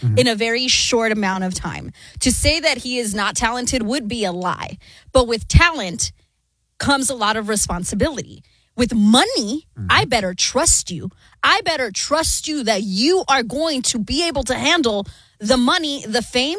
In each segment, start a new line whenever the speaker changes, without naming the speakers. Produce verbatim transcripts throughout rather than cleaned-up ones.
mm-hmm.
in a very short amount of time. To say that he is not talented would be a lie. But with talent comes a lot of responsibility. With money, mm-hmm. I better trust you. I better trust you that you are going to be able to handle the money, the fame,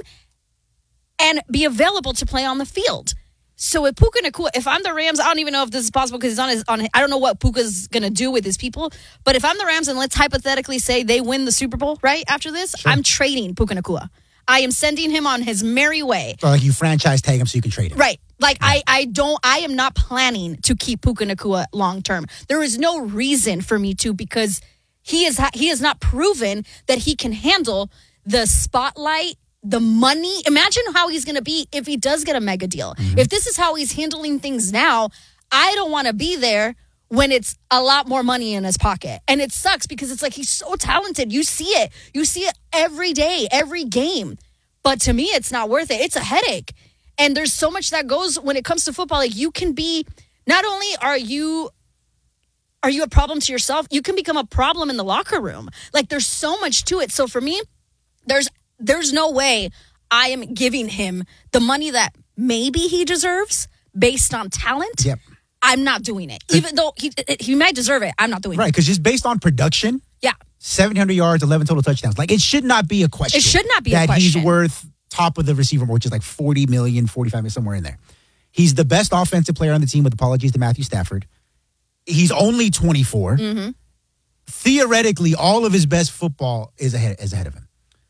and be available to play on the field. So with Puka Nacua, if I'm the Rams, I don't even know if this is possible because he's on his, on, I don't know what Puka's going to do with his people. But if I'm the Rams and let's hypothetically say they win the Super Bowl, right, after this, sure. I'm trading Puka Nacua. I am sending him on his merry way.
So like you franchise tag him so you can trade him.
Right. Like right. I, I don't, I am not planning to keep Puka Nacua long term. There is no reason for me to because he is he has not proven that he can handle the spotlight, the money. Imagine how he's going to be if he does get a mega deal. Mm-hmm. If this is how he's handling things now, I don't want to be there when it's a lot more money in his pocket. And it sucks because it's like he's so talented. You see it. You see it every day, every game. But to me, it's not worth it. It's a headache. And there's so much that goes when it comes to football. Like you can be, not only are you, are you a problem to yourself, you can become a problem in the locker room. Like there's so much to it. So for me, there's there's no way I am giving him the money that maybe he deserves based on talent.
Yep.
I'm not doing it. Even though he he might deserve it, I'm not doing
right,
it.
Right, because just based on production,
yeah,
seven hundred yards, eleven total touchdowns. Like it should not be a question.
It should not be
a
question.
That he's worth top of the receiver, which is like forty million, forty-five million, somewhere in there. He's the best offensive player on the team with apologies to Matthew Stafford. He's only twenty-four.
Mm-hmm.
Theoretically, all of his best football is ahead, is ahead of him.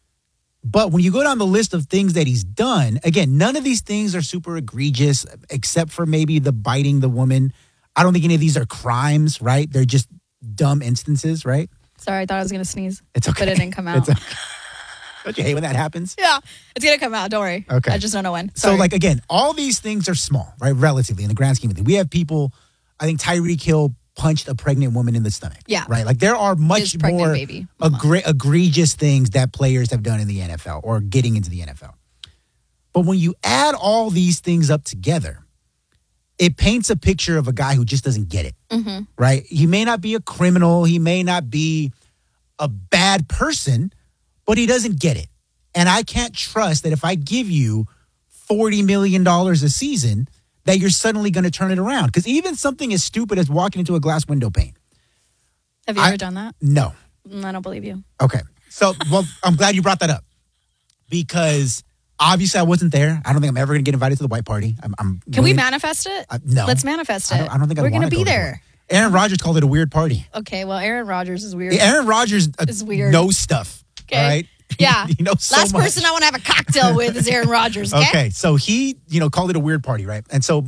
But when you go down the list of things that he's done, again, none of these things are super egregious, except for maybe the biting the woman. I don't think any of these are crimes, right? They're just dumb instances, right?
Sorry, I thought I was going to sneeze.
It's okay.
But it didn't come out.
Okay. Don't you hate when that happens?
Yeah, it's going to come out. Don't worry.
Okay.
I just don't know when. Sorry.
So, like, again, all these things are small, right? Relatively, in the grand scheme of things. We have people, I think Tyreek Hill punched a pregnant woman in the stomach.
Yeah.
Right? Like, there are much more
baby.
egre- egregious things that players have done in the N F L or getting into the N F L. But when you add all these things up together, it paints a picture of a guy who just doesn't get it.
Mm-hmm.
Right? He may not be a criminal. He may not be a bad person, but he doesn't get it. And I can't trust that if I give you forty million dollars a season, that you're suddenly going to turn it around. Because even something as stupid as walking into a glass window pane.
Have you
I,
ever done that?
No.
I don't believe you.
Okay. So, well, I'm glad you brought that up. Because obviously I wasn't there. I don't think I'm ever going to get invited to the white party. I'm, I'm
Can
really,
we manifest it?
Uh, no.
Let's manifest it.
I don't, I don't think I
We're
going to
be there.
Aaron Rodgers called it a weird party.
Okay, well, Aaron Rodgers is weird.
Aaron Rodgers uh,
is weird.
knows stuff. Okay. All right?
Yeah.
He knows so
Last
much.
person I want to have a cocktail with is Aaron Rodgers. Okay?
Okay, so he, you know, called it a weird party, right? And so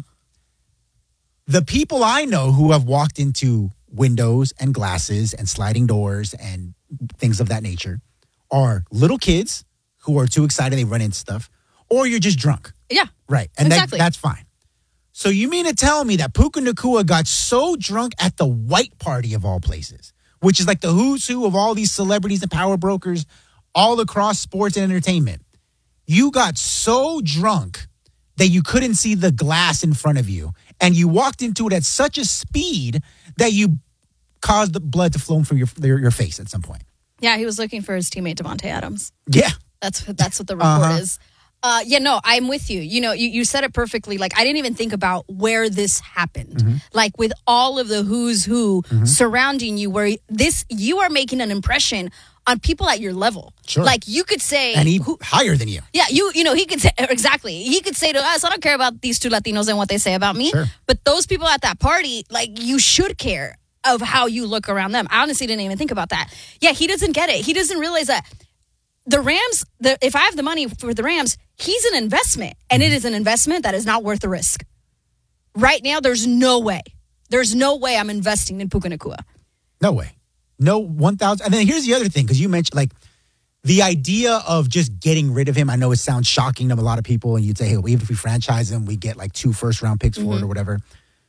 the people I know who have walked into windows and glasses and sliding doors and things of that nature are little kids who are too excited they run into stuff, or you're just drunk.
Yeah.
Right. And
exactly.
that, that's fine. So you mean to tell me that Puka Nacua got so drunk at the white party of all places, which is like the who's who of all these celebrities and power brokers all across sports and entertainment. You got so drunk that you couldn't see the glass in front of you, and you walked into it at such a speed that you caused the blood to flow from your your, your face at some point.
Yeah, he was looking for his teammate Devontae Adams.
Yeah.
That's that's what the report
uh-huh.
is. Uh, yeah, no, I'm with you. You know, you, you said it perfectly. Like, I didn't even think about where this happened. Mm-hmm. Like, with all of the who's who mm-hmm. surrounding you, where this, you are making an impression on people at your level.
Sure.
Like, you could say...
And he who, higher than you.
Yeah, you you know, he could say... Exactly. He could say to us, I don't care about these two Latinos and what they say about me.
Sure.
But those people at that party, like, you should care of how you look around them. I honestly didn't even think about that. Yeah, he doesn't get it. He doesn't realize that the Rams, the, if I have the money for the Rams, he's an investment. And it is an investment that is not worth the risk. Right now, there's no way. There's no way I'm investing in Puka Nacua.
No way. No one thousand. And then here's the other thing, because you mentioned, like, the idea of just getting rid of him. I know it sounds shocking to a lot of people. And you'd say, hey, well, even if we franchise him, we get like two first round picks for mm-hmm. it or whatever.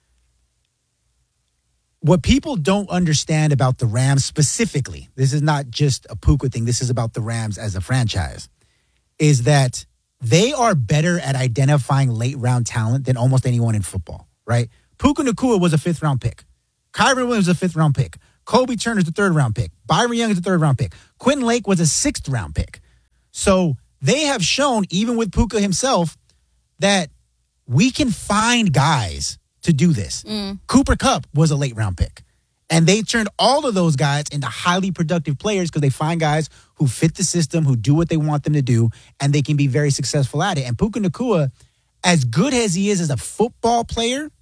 What people don't understand about the Rams specifically, this is not just a Puka thing, this is about the Rams as a franchise, is that they are better at identifying late round talent than almost anyone in football, right? Puka Nacua was a fifth round pick. Kyren Williams was a fifth round pick. Kobe Turner's the third round pick. Byron Young is the third round pick. Quentin Lake was a sixth round pick. So they have shown, even with Puka himself, that we can find guys to do this. Mm. Cooper Kupp was a late round pick. And they turned all of those guys into highly productive players because they find guys who fit the system, who do what they want them to do, and they can be very successful at it. And Puka Nacua, as good as he is as a football player,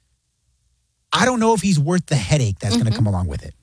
I don't know if he's worth the headache that's mm-hmm. going to come along with it.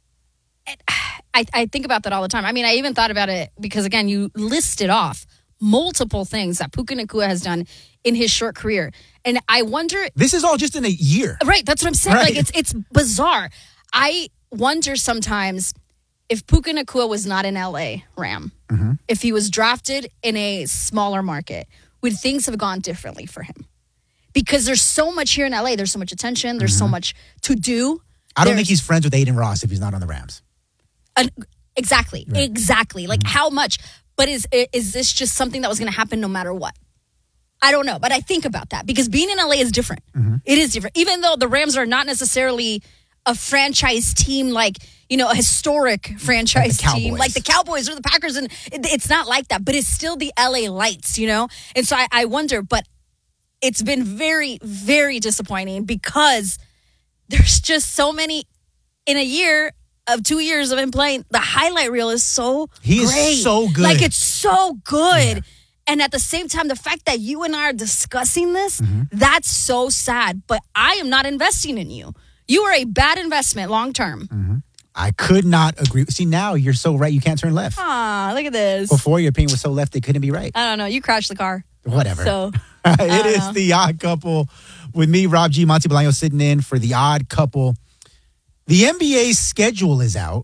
I, I think about that all the time. I mean, I even thought about it because, again, you listed off multiple things that Puka Nacua has done in his short career. And I wonder...
This is all just in a year.
Right, that's what I'm saying.
Right.
Like, it's it's bizarre. I wonder sometimes if Puka Nacua was not an L A Ram, mm-hmm. if he was drafted in a smaller market, would things have gone differently for him? Because there's so much here in L A. There's so much attention. There's mm-hmm. so much to do.
I don't
there's,
think he's friends with Aiden Ross if he's not on the Rams.
Uh, exactly. Right. Exactly. Like, mm-hmm. how much? But is is this just something that was going to happen no matter what? I don't know. But I think about that because being in L A is different. Mm-hmm. It is different. Even though the Rams are not necessarily a franchise team, like, you know, a historic franchise
like
team, like the Cowboys or the Packers. And it, it's not like that. But it's still the L A Lights, you know? And so I, I wonder, but it's been very, very disappointing because there's just so many in a year of two years of him playing. The highlight reel is so
he
great.
Is so good.
Like, it's so good.
Yeah.
And at the same time, the fact that you and I are discussing this,
mm-hmm.
that's so sad. But I am not investing in you. You are a bad investment long term.
Mm-hmm. I could not agree. See, now you're so right, you can't turn left.
Ah, look at this.
Before, your opinion was so left, it couldn't be right.
I don't know. You crashed the car.
Whatever.
So
it is know. The Odd Couple with me, Rob G. Monty Bolaño, sitting in for The Odd Couple. The N B A schedule is out,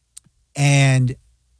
and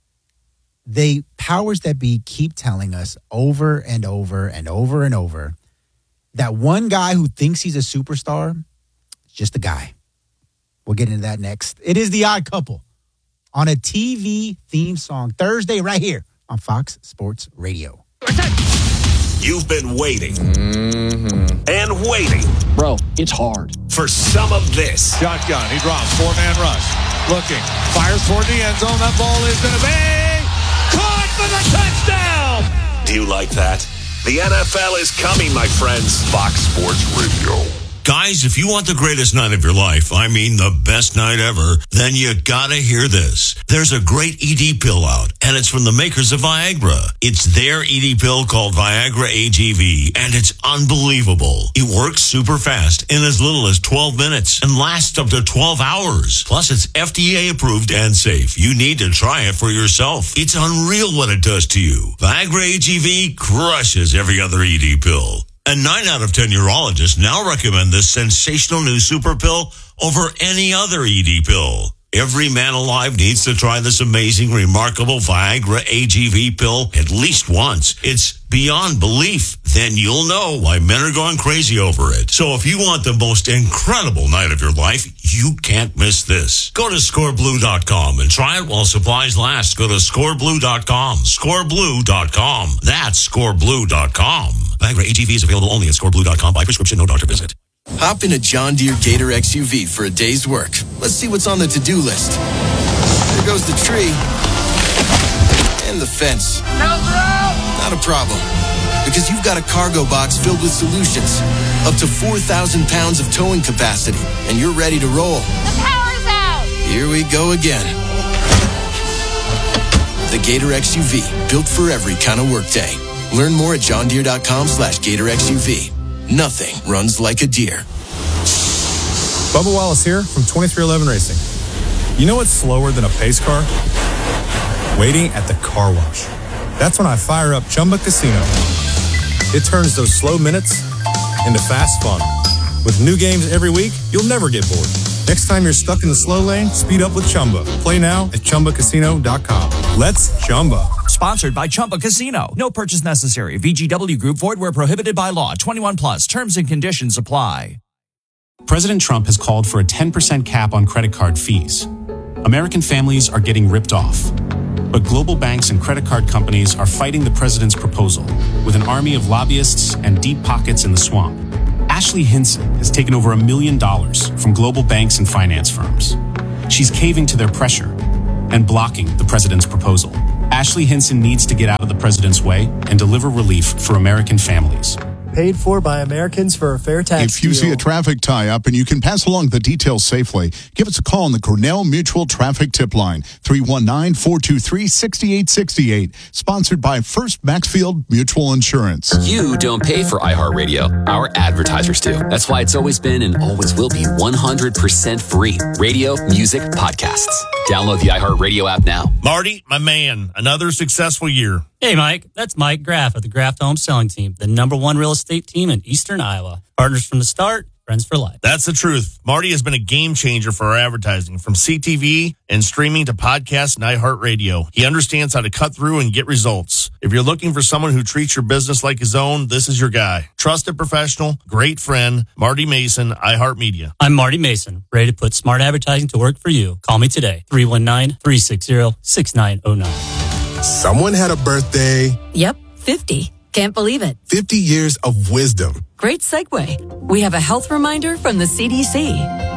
the powers that be keep telling us over and over and over and over that one guy who thinks he's a superstar is just a guy. We'll get into that next. It is The Odd Couple on a T V theme song Thursday right here on Fox Sports Radio.
You've been waiting mm-hmm. and waiting.
Bro, it's hard.
For some of this.
Shotgun, he drops, four-man rush. Looking, fires toward the end zone. That ball is going to be caught for the touchdown.
Do you like that? The N F L is coming, my friends. Fox Sports Radio.
Guys, if you want the greatest night of your life, I mean the best night ever, then you gotta hear this. There's a great E D pill out, and it's from the makers of Viagra. It's their E D pill called Viagra A G V, and it's unbelievable. It works super fast in as little as twelve minutes and lasts up to twelve hours. Plus, it's F D A approved and safe. You need to try it for yourself. It's unreal what it does to you. Viagra A G V crushes every other E D pill. And nine out of ten urologists now recommend this sensational new super pill over any other E D pill. Every man alive needs to try this amazing, remarkable Viagra A G V pill at least once. It's beyond belief. Then you'll know why men are going crazy over it. So if you want the most incredible night of your life, you can't miss this. Go to score blue dot com and try it while supplies last. Go to score blue dot com. score blue dot com. That's score blue dot com. Viagra A G V is available only at score blue dot com by prescription, no doctor visit.
Hop in a John Deere Gator X U V for a day's work. Let's see what's on the to-do list. There goes the tree. And the fence. Not a problem. Because you've got a cargo box filled with solutions. Up to four thousand pounds of towing capacity. And you're ready to roll.
The power's out!
Here we go again. The Gator X U V. Built for every kind of workday. Learn more at john deere dot com slash gator x u v. Nothing runs like a deer.
Bubba Wallace here from twenty-three eleven Racing. You know what's slower than a pace car? Waiting at the car wash. That's when I fire up Chumba Casino. It turns those slow minutes into fast fun. With new games every week, you'll never get bored. Next time you're stuck in the slow lane, speed up with Chumba. Play now at chumba casino dot com. Let's Chumba.
Sponsored by Chumba Casino. No purchase necessary. V G W Group. Void where prohibited by law. twenty-one plus. Terms and conditions apply.
President Trump has called for a ten percent cap on credit card fees. American families are getting ripped off. But global banks and credit card companies are fighting the president's proposal with an army of lobbyists and deep pockets in the swamp. Ashley Hinson has taken over a million dollars from global banks and finance firms. She's caving to their pressure and blocking the president's proposal. Ashley Hinson needs to get out of the president's way and deliver relief for American families.
Paid for by Americans for a fair tax
If you
deal.
see a traffic tie-up and you can pass along the details safely, give us a call on the Cornell Mutual Traffic Tip Line, three one nine, four two three, six eight six eight, sponsored by First Maxfield Mutual Insurance.
You don't pay for iHeartRadio. Our advertisers do. That's why it's always been and always will be one hundred percent free. Radio, music, podcasts. Download the iHeartRadio app now.
Marty, my man, another successful year.
Hey, Mike, that's Mike Graff of the Graff Home Selling Team, the number one real estate team in Eastern Iowa. Partners from the start, friends for life.
That's the truth. Marty has been a game changer for our advertising, from C T V and streaming to podcasts and iHeartRadio. He understands how to cut through and get results. If you're looking for someone who treats your business like his own, this is your guy. Trusted professional, great friend, Marty Mason, iHeartMedia.
I'm Marty Mason, ready to put smart advertising to work for you. Call me today, three one nine, three six zero, six nine zero nine.
Someone had a birthday.
Yep, fifty. Can't believe it.
fifty years of wisdom.
Great segue. We have a health reminder from the C D C.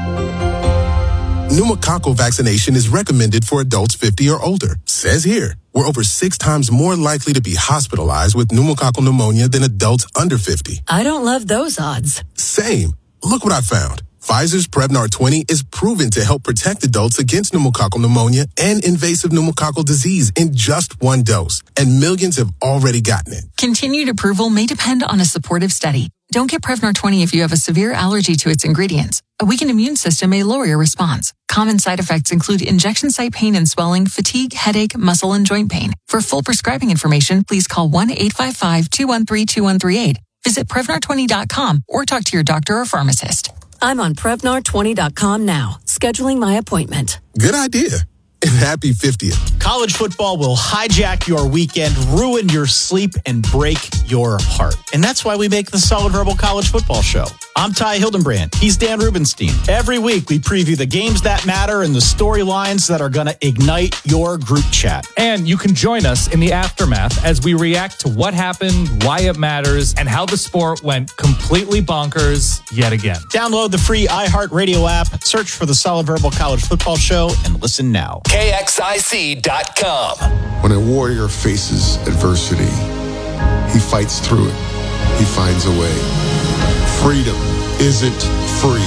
Pneumococcal vaccination is recommended for adults fifty or older. Says here, we're over six times more likely to be hospitalized with pneumococcal pneumonia than adults under fifty.
I don't love those odds.
Same. Look what I found. Pfizer's Prevnar twenty is proven to help protect adults against pneumococcal pneumonia and invasive pneumococcal disease in just one dose. And millions have already gotten it.
Continued approval may depend on a supportive study. Don't get Prevnar twenty if you have a severe allergy to its ingredients. A weakened immune system may lower your response. Common side effects include injection site pain and swelling, fatigue, headache, muscle, and joint pain. For full prescribing information, please call one eight five five, two one three, two one three eight. Visit Prevnar twenty dot com or talk to your doctor or pharmacist.
I'm on Prevnar twenty dot com now, scheduling my appointment.
Good idea. And happy fiftieth.
College football will hijack your weekend, ruin your sleep, and break your heart. And that's why we make the Solid Verbal College Football Show. I'm Ty Hildenbrand. He's Dan Rubenstein. Every week, we preview the games that matter and the storylines that are going to ignite your group chat.
And you can join us in the aftermath as we react to what happened, why it matters, and how the sport went completely bonkers yet again.
Download the free iHeartRadio app, search for the Solid Verbal College Football Show, and listen now.
K X I C dot com.
When a warrior faces adversity, he fights through it. He finds a way. Freedom isn't free.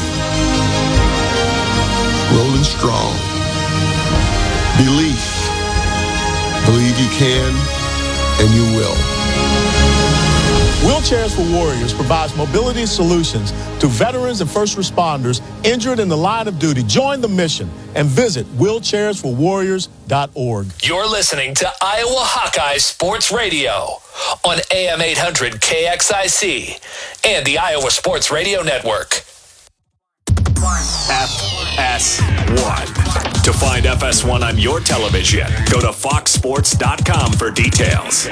Rolling strong. Belief. Believe you can, and you will.
Wheelchairs for Warriors provides mobility solutions to veterans and first responders injured in the line of duty. Join the mission and visit wheelchairs for warriors dot org.
You're listening to Iowa Hawkeye Sports Radio on A M eight hundred K X I C and the Iowa Sports Radio Network. F S one. To find F S one on your television, go to fox sports dot com for details.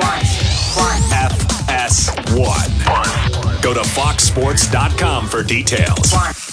F S one. Go to fox sports dot com for details.